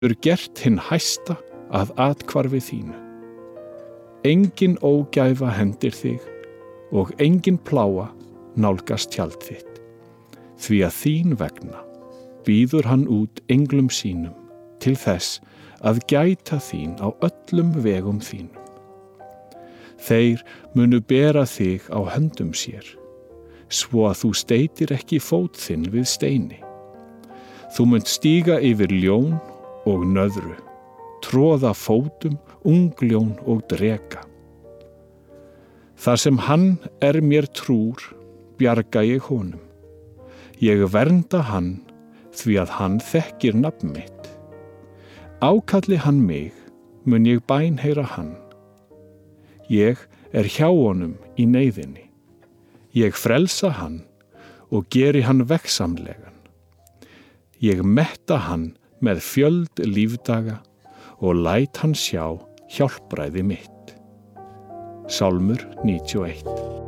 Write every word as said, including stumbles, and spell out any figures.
hefur gert hinn hæsta að athvarfi þínu. Engin ógæfa hendir þig og engin plága nálgast tjald þitt, því að þín vegna býður hann út englum sínum til þess að gæta þín á öllum vegum þínum. Þeir munu bera þig á höndum sér, svo að þú steytir ekki fót þinn við steini. Þú munt stíga yfir ljón og nöðru, troða fótum ungljón og dreka. Þar sem hann er mér trúr, bjarga ég honum. Ég vernda hann, því að hann þekkir nafn mitt. Ákalli hann mig, mun ég bænheyra hann. Ég er hjá honum í neyðinni. Ég frelsa hann og geri hann veggsamlegan. Ég metta hann með fjöld lífdaga og læt hann sjá hjálpræði mitt. Sálmur níutíu og eitt.